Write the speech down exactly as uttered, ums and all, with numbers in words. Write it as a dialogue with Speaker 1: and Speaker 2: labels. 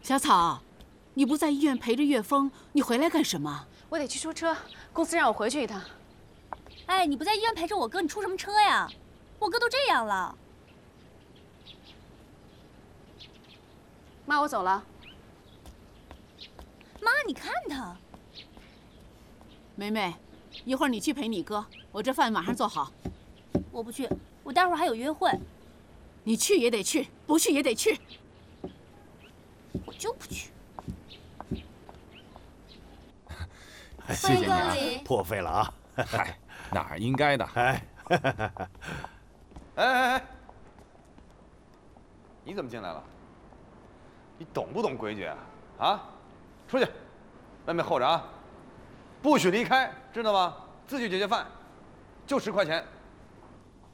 Speaker 1: 小草，你不在医院陪着岳峰，你回来干什么？
Speaker 2: 我得去出车，公司让我回去一趟。
Speaker 3: 哎，你不在医院陪着我哥，你出什么车呀？我哥都这样了。
Speaker 2: 妈，我走了。
Speaker 3: 妈，你看他。
Speaker 1: 梅梅，一会儿你去陪你哥，我这饭马上做好。
Speaker 3: 我不去，我待会儿还有约会。
Speaker 1: 你去也得去，不去也得去。
Speaker 3: 我就不去。
Speaker 4: 谢谢你啊，破费了啊！
Speaker 5: 嗨，哪儿应该的？
Speaker 4: 哎，
Speaker 6: 哎哎哎，你怎么进来了？你懂不懂规矩啊？啊，出去，外面候着啊，不许离开，知道吗？自己解决饭，就十块钱。